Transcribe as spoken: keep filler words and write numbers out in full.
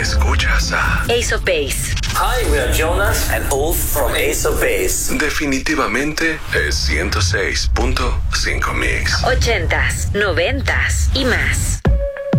Escuchas a Ace of Base. Hi, we are Jonas and Ulf from Ace of Base. Definitivamente es ciento seis punto cinco Mix. Ochentas, noventas y más.